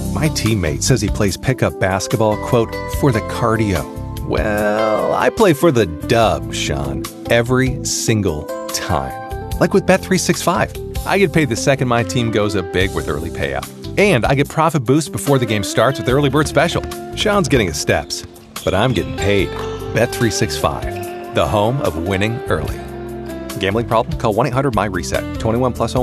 My teammate says he plays pickup basketball, quote, for the cardio. Well, I play for the dub, Sean, every single time. Like with Bet365. I get paid the second my team goes up big with early payout. And I get profit boost before the game starts with Early Bird Special. Sean's getting his steps, but I'm getting paid. Bet365, the home of winning early. Gambling problem? Call 1-800-MY-RESET. 21 plus